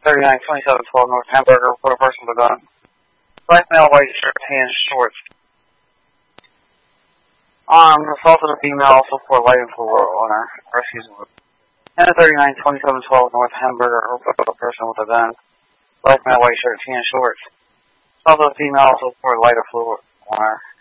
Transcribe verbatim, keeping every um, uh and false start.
thirty-nine twenty-seven twelve North Hamburger, report a person with a gun. Black male, white shirt, pants, shorts. Um, assaulted a female, also for lighting for owner, or excuse me. ten thirty-nine twenty-seven twelve North Hamburger, report a person with a gun. Black male, white shirt, tan, shorts. Assaulted a female, also for lighter fluid owner.